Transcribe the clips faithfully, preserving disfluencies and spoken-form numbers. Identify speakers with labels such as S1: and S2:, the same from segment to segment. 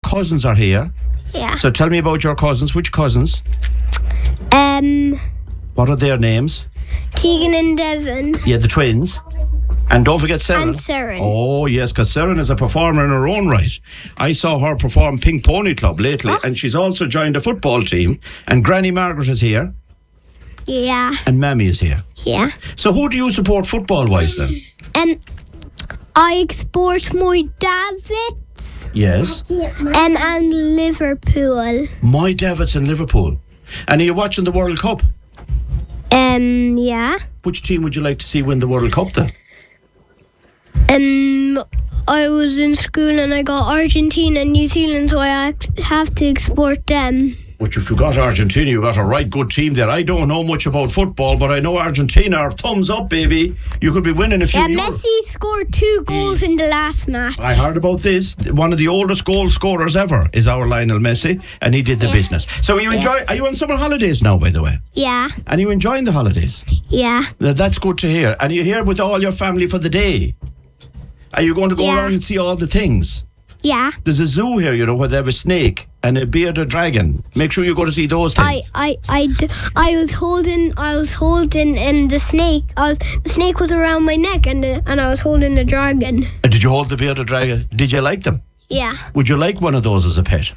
S1: cousins are here.
S2: Yeah.
S1: So tell me about your cousins. Which cousins?
S2: Um,
S1: What are their names?
S2: Tegan and Devon.
S1: Yeah, the twins. And don't forget Seren.
S2: And Seren.
S1: Oh, yes, because Seren is a performer in her own right. I saw her perform Pink Pony Club lately,
S2: What?
S1: and she's also joined a football team. And Granny Margaret is here,
S2: Yeah.
S1: and Mammy is here.
S2: Yeah.
S1: So who do you support football-wise then?
S2: Um, I support my Davits.
S1: Yes.
S2: Um, and Liverpool.
S1: My Davits in Liverpool. And are you watching the World Cup?
S2: Um, yeah.
S1: Which team would you like to see win the World Cup then?
S2: Um, I was in school and I got Argentina and New Zealand, so I act- have to export them.
S1: But if you got Argentina, you got a right good team there. I don't know much about football, but I know Argentina are thumbs up, baby. You could be winning a few
S2: Yeah,
S1: Euro-
S2: Messi scored two goals in the last match.
S1: I heard about this. One of the oldest goal scorers ever is our Lionel Messi, and he did the
S2: Yeah.
S1: business. So you enjoy? Are you on summer holidays now, by the way?
S2: Yeah,
S1: And you enjoying the holidays?
S2: yeah.
S1: Now, that's good to hear. And you're here with all your family for the day. Are you going to go
S2: Yeah.
S1: around and see all the things?
S2: Yeah.
S1: There's a zoo here, you know, where they have a snake and a bearded dragon. Make sure you go to see those
S2: I,
S1: things.
S2: I, I, d- I was holding, I was holding um, the snake. I was, the snake was around my neck, and the, and I was holding the dragon.
S1: And did you hold the bearded dragon? Did you like them?
S2: Yeah,
S1: Would you like one of those as a pet?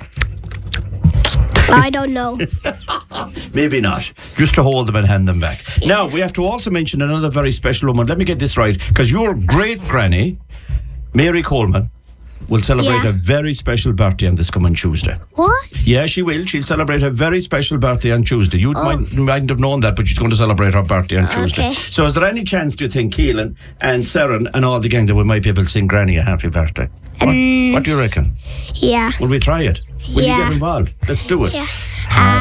S2: I don't know.
S1: Maybe not. Just to hold them and hand them back. Now, we have to also mention another very special woman. Let me get this right. Because your great granny, Mary Coleman, will celebrate
S2: Yeah.
S1: a very special birthday on this coming Tuesday.
S2: What?
S1: Yeah, she will. She'll celebrate a very special birthday on Tuesday. You
S2: Oh.
S1: might, mightn't have known that, but she's going to celebrate her birthday on Tuesday.
S2: Okay.
S1: So is there any chance, do you think, Keelan and Seren and all the gang that we might be able to sing Granny a happy birthday? What,
S2: Um,
S1: what do you reckon?
S2: Yeah.
S1: Will we try it? Will
S2: Yeah.
S1: you get involved? Let's do it.
S2: Yeah.